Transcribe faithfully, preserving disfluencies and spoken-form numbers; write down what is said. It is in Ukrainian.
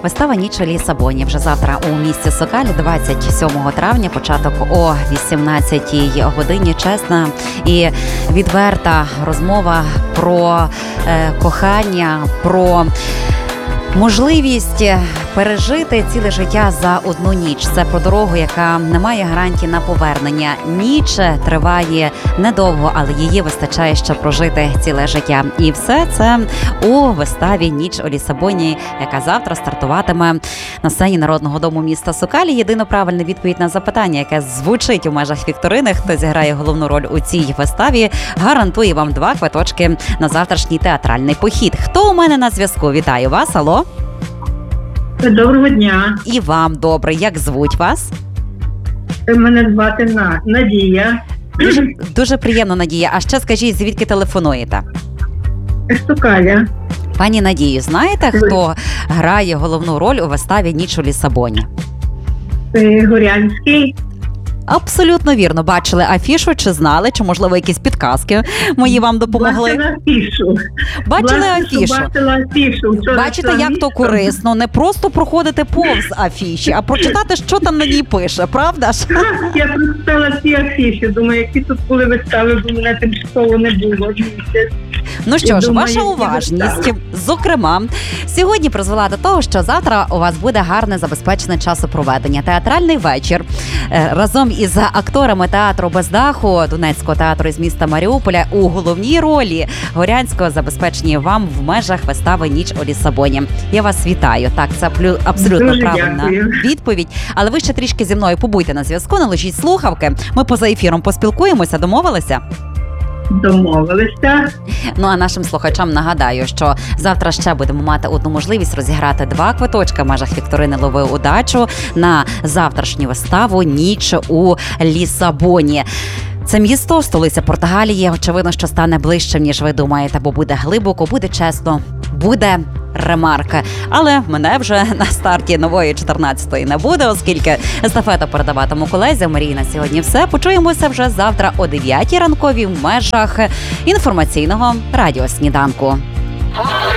Вистава «Ніч у Лісабоні» вже завтра у місті Сокалі, двадцять сьомого травня, початок о вісімнадцятій годині. Чесна і відверта розмова про е, кохання, про можливість пережити ціле життя за одну ніч. Це про дорогу, яка не має гарантії на повернення. Ніч триває недовго, але її вистачає, щоб прожити ціле життя. І все це у виставі «Ніч у Лісабоні», яка завтра стартуватиме на сцені Народного дому міста Сокалі. Єдино правильна відповідь на запитання, яке звучить у межах вікторини, хто зіграє головну роль у цій виставі, гарантує вам два квиточки на завтрашній театральний похід. Хто у мене на зв'язку? Вітаю вас, алло. Доброго дня. І вам добре. Як звуть вас? Мене звати На... Надія. Дуже, дуже приємно, Надія. А ще скажіть, звідки телефонуєте? Сокаля. Пані Надію, знаєте, хто грає головну роль у виставі «Ніч у Лісабоні»? Горянський. Абсолютно вірно. Бачили афішу, чи знали, чи, можливо, якісь підказки мої вам допомогли? Бачила афішу. Бачили Власне, афішу? Бачила афішу. Вчора Бачите, як місто. то корисно. Не просто проходити повз афіші, а прочитати, що там на ній пише, правда ж? Я прочитала ці афіші. Думаю, які тут були вистави, бо мене тимчасово не було. Ну що Я ж, думаю, ваша які уважність, вистави. зокрема, сьогодні призвела до того, що завтра у вас буде гарне забезпечене часопроведення. Театральний вечір е, разом із акторами театру «Без даху» Донецького театру із міста Маріуполя у головній ролі Горянського забезпечені вам в межах вистави «Ніч у Лісабоні». Я вас вітаю. Так, це плю- абсолютно Дуже правильна дякую. відповідь. Але ви ще трішки зі мною побуйте на зв'язку, наложіть слухавки. Ми поза ефіром поспілкуємося, домовилися? Домовилися. Ну а нашим слухачам нагадаю, що завтра ще будемо мати одну можливість розіграти два квиточка в межах вікторини «Лови удачу» на завтрашню виставу «Ніч у Лісабоні». Це місто, столиця Португалії, очевидно, що стане ближчим, ніж ви думаєте, бо буде глибоко, буде чесно, буде ремарка. Але мене вже на старті нової чотирнадцятої не буде, оскільки естафету передаватиму колезі. Марії на сьогодні все. Почуємося вже завтра о дев'ятій ранковій в межах інформаційного радіосніданку.